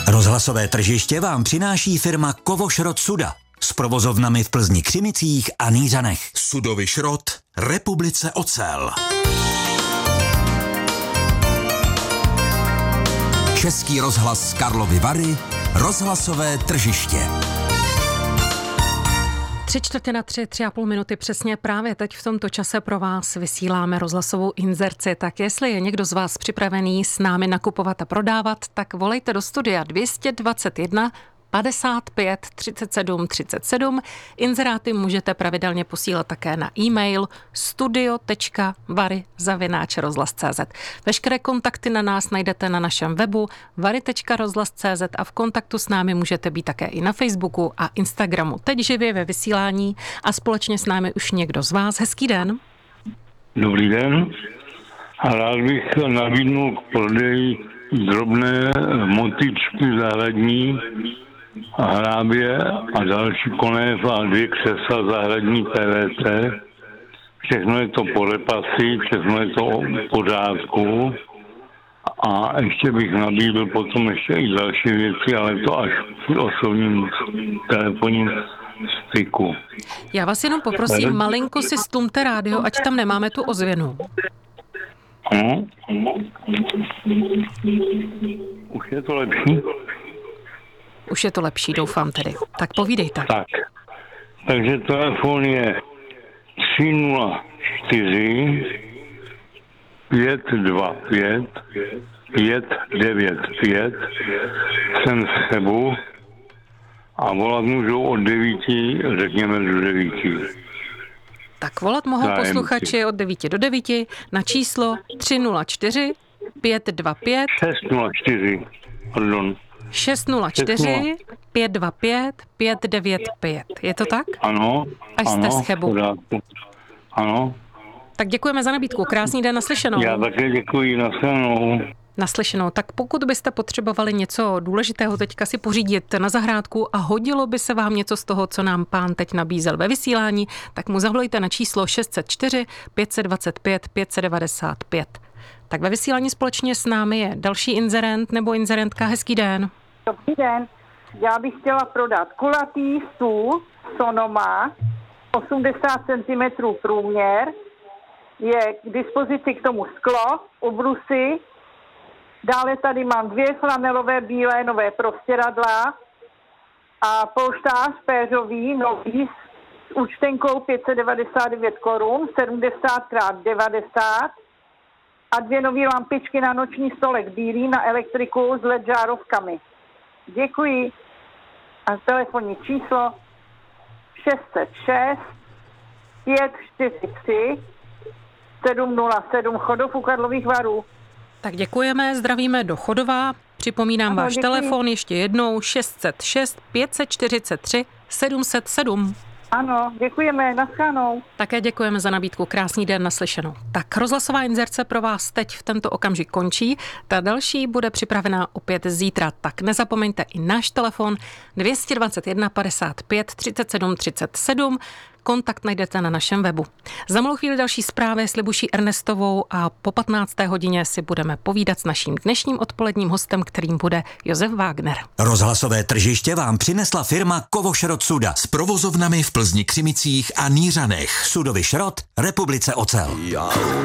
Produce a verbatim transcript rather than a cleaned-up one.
Rozhlasové tržiště vám přináší firma Kovošrot Suda s provozovnami v Plzni, Křimicích a Nýřanech. Sudový šrot, Republice Ocel. Český rozhlas Karlovy Vary, rozhlasové tržiště. Tři čtvrtě na tři, tři a půl minuty přesně právě teď v tomto čase pro vás vysíláme rozhlasovou inzerci. Tak jestli je někdo z vás připravený s námi nakupovat a prodávat, tak volejte do studia dvě stě dvacet jedna padesát pět třicet sedm třicet sedm. Inzeráty můžete pravidelně posílat také na e-mail studio tečka vary zavináč rozhlas tečka cé zet. Veškeré kontakty na nás najdete na našem webu vary tečka rozhlas tečka cé zet a v kontaktu s námi můžete být také i na Facebooku a Instagramu. Teď živě ve vysílání a společně s námi už někdo z vás. Hezký den. Dobrý den. A rád bych nabídnul k prodeji drobné motičky zahradní, hrábě a další konév a dvě křesla zahradní P V C. Všechno je to podepasy, všechno je to v pořádku. A ještě bych nabídl potom ještě i další věci, ale to až v osobním telefonním styku. Já vás jenom poprosím, malinko si stlumte rádio, ať tam nemáme tu ozvěnu. Ano. Už je to lepší? Už je to lepší, doufám tedy. Tak povídejte. Tak, takže telefon je tři nula čtyři pět dva pět pět devět pět. Jsem z Chebu a volat můžou od devíti, řekněme do devíti. Tak volat mohou posluchači od devíti do devíti na číslo tři nula čtyři pět dva pět šest nula čtyři, pardon. šest nula čtyři pět dva pět pět devět pět. Je to tak? Ano. Až jste ano, z Chebu. Ano. Tak děkujeme za nabídku. Krásný den, naslyšenou. Já také děkuji, naslyšenou. Naslyšenou. Tak pokud byste potřebovali něco důležitého teďka si pořídit na zahrádku a hodilo by se vám něco z toho, co nám pán teď nabízel ve vysílání, tak mu zavolejte na číslo šest set čtyři pět set dvacet pět pět set devadesát pět. Tak ve vysílání společně s námi je další inzerent nebo inzerentka. Hezký den. Dobrý den. Já bych chtěla prodat kulatý stůl Sonoma, osmdesát centimetrů průměr, je k dispozici k tomu sklo, ubrusy. Dále tady mám dvě flanelové bílé nové prostěradla a polštář péřový nový s účtenkou pět set devadesát devět korun, sedmdesát krát devadesát a dvě nové lampičky na noční stolek bílý na elektriku s el é dé žárovkami. Děkuji. A telefonní číslo šest set šest pět čtyři tři sedm nula sedm Chodov u Karlových Varů. Tak děkujeme, zdravíme do Chodova. Připomínám ano, váš děkuji. Telefon ještě jednou šest set šest pět set čtyřicet tři sedm set sedm. Ano, děkujeme, naschledanou. Také děkujeme za nabídku, krásný den, naslyšenou. Tak rozhlasová inzerce pro vás teď v tento okamžik končí, ta další bude připravená opět zítra, tak nezapomeňte i náš telefon dvě stě dvacet jedna padesát pět třicet sedm třicet sedm, kontakt najdete na našem webu. Za malou chvíli další zprávy s Libuší Ernestovou a po patnácté hodině si budeme povídat s naším dnešním odpoledním hostem, kterým bude Josef Wagner. Rozhlasové tržiště vám přinesla firma Kovošrot Suda s provozovnami v Plzni, Křimicích a Nýřanech. Sudový šrot, Republice Ocel.